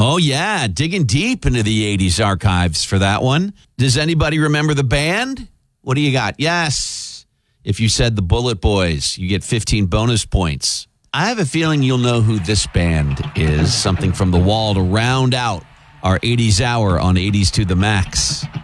Oh, yeah. Digging deep into the 80s archives for that one. Does anybody remember the band? What do you got? Yes. If you said the Bullet Boys, you get 15 bonus points. I have a feeling you'll know who this band is. Something from The Wall to round out our 80s hour on 80s to the Max.